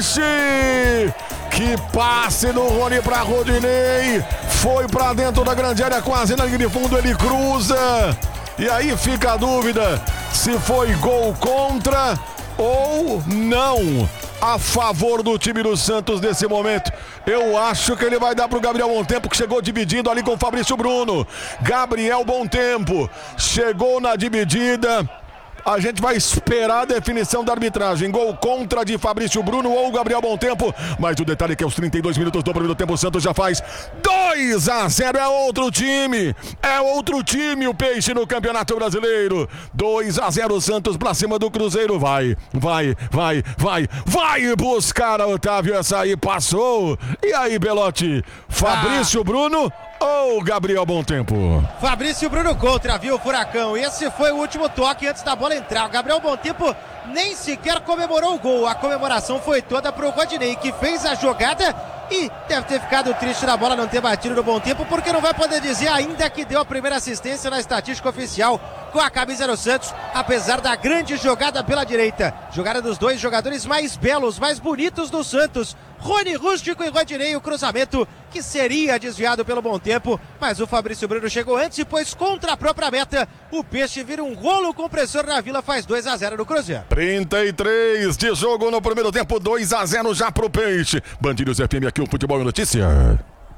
Peixe! Que passe do Rony pra Rodinei. Foi pra dentro da grande área, quase na linha de fundo, ele cruza. E aí fica a dúvida se foi gol contra ou não a favor do time do Santos nesse momento. Eu acho que ele vai dar pro Gabriel Bom Tempo, que chegou dividindo ali com o Fabrício Bruno. Gabriel Bom Tempo chegou na dividida. A gente vai esperar a definição da arbitragem. Gol contra de Fabrício Bruno ou Gabriel Bom Tempo. Mas o detalhe é que aos 32 minutos do primeiro tempo o Santos já faz 2-0. É outro time. É outro time o Peixe no Campeonato Brasileiro. 2-0 Santos pra cima do Cruzeiro. Vai buscar a Otávio. Essa aí passou. E aí, Belotti? Fabrício Bruno ou Gabriel Bom Tempo? Fabrício Bruno contra, viu, Furacão? Esse foi o último toque antes da bola entrar. O Gabriel Bom Tempo nem sequer comemorou o gol. A comemoração foi toda pro Rodinei, que fez a jogada e deve ter ficado triste da bola não ter batido no Bom Tempo, porque não vai poder dizer ainda que deu a primeira assistência na estatística oficial com a camisa do Santos, apesar da grande jogada pela direita. Jogada dos dois jogadores mais belos, mais bonitos do Santos. Rony Rústico e Rodinei, o cruzamento que seria desviado pelo Bom Tempo, mas o Fabrício Bruno chegou antes e pôs contra a própria meta. O Peixe vira um rolo compressor na Vila, faz 2-0 no Cruzeiro. 33 de jogo no primeiro tempo, 2-0 já pro Peixe. Band News FM, aqui o Futebol e Notícia.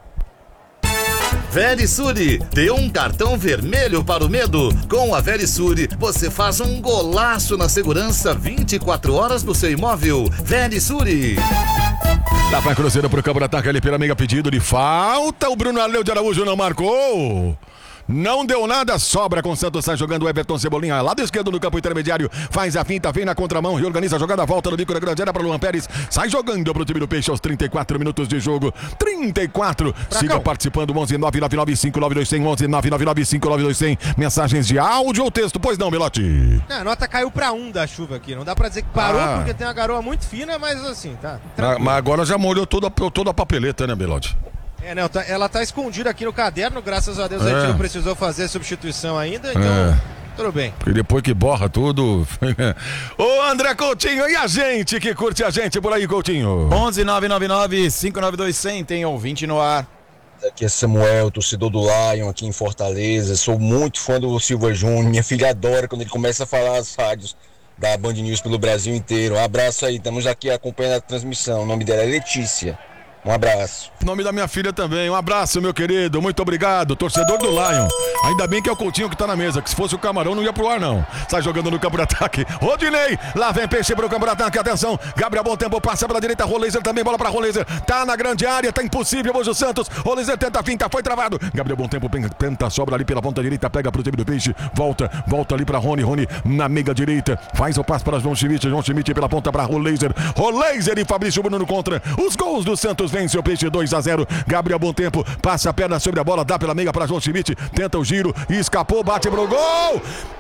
Verisure, dê um cartão vermelho para o medo. Com a Verisure, você faz um golaço na segurança 24 horas do seu imóvel. Verisure. Lá vai Cruzeiro pro campo de ataque, ali pela meia, pedido de falta. O Bruno Arleu de Araújo não marcou. Não deu nada, sobra com o Santos, sai jogando o Everton Cebolinha, lado esquerdo no campo intermediário, faz a finta, vem na contramão, reorganiza a jogada, volta no bico da grande área para Luan Pérez, sai jogando pro time do Peixe aos 34 minutos de jogo, 34, siga participando, 11-999-5921, 11-999-5921, mensagens de áudio ou texto, pois não, Belotti? A nota caiu pra 1 da chuva aqui, não dá pra dizer que parou porque tem uma garoa muito fina, mas assim, tá. Mas agora já molhou toda a papeleta, né, Belotti? Não, ela tá escondida aqui no caderno, graças a Deus a gente não precisou fazer substituição ainda, então tudo bem. Porque depois que borra tudo... Ô André Coutinho, e a gente que curte a gente por aí, Coutinho? 11-999-5921, tem ouvinte no ar. Aqui é Samuel, torcedor do Lion aqui em Fortaleza, sou muito fã do Silva Júnior, minha filha adora quando ele começa a falar as rádios da Band News pelo Brasil inteiro. Um abraço aí, estamos aqui acompanhando a transmissão, o nome dela é Letícia. Um abraço. Nome da minha filha também. Um abraço, meu querido. Muito obrigado. Torcedor do Lion. Ainda bem que é o Coutinho que tá na mesa, que se fosse o Camarão não ia pro ar, não. Sai jogando no campo de ataque. Rodinei. Lá vem Peixe pro campo de ataque. Atenção. Gabriel Bom Tempo passa pela direita. Roleiser também. Bola pra Roleiser. Tá na grande área. Tá impossível hoje o Santos. Roleiser tenta a finta. Foi travado. Gabriel Bom Tempo tenta, sobra ali pela ponta direita. Pega pro time do Peixe. Volta ali pra Rony. Rony na meiga direita. Faz o passe para João Schmidt. João Schmidt pela ponta pra Roleiser. Roleiser e Fabrício Bruno contra. Os gols do Santos vence o Peixe 2-0. Gabriel Bom Tempo passa a perna sobre a bola, dá pela meia para João Schmidt, tenta o giro, escapou, bate pro gol.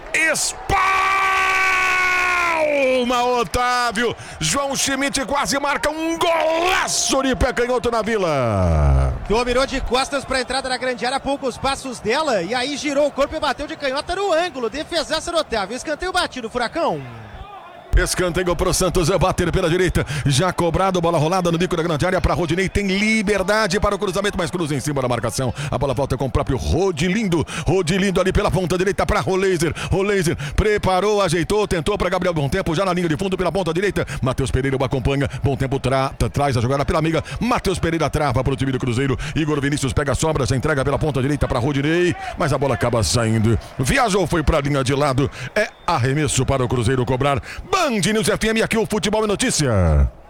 Espalma Otávio. João Schmidt quase marca um golaço de pé canhoto na Vila. Dominou de costas para a entrada na grande área, poucos passos dela, e aí girou o corpo e bateu de canhota no ângulo. Defesaça do Otávio, escanteio batido, Furacão. Escanteio pro Santos, bater pela direita, já cobrado, bola rolada no bico da grande área para Rodinei, tem liberdade para o cruzamento, mas cruza em cima da marcação, a bola volta com o próprio Rodilindo ali pela ponta direita para Roleiser, preparou, ajeitou, tentou para Gabriel Bom Tempo, já na linha de fundo pela ponta direita, Matheus Pereira o acompanha, Bom Tempo traz a jogada pela amiga, Matheus Pereira trava para o time do Cruzeiro, Igor Vinícius pega a sobra, já entrega pela ponta direita para Rodinei, mas a bola acaba saindo, viajou, foi para a linha de lado, é arremesso para o Cruzeiro cobrar. Band News FM, aqui o Futebol e Notícia.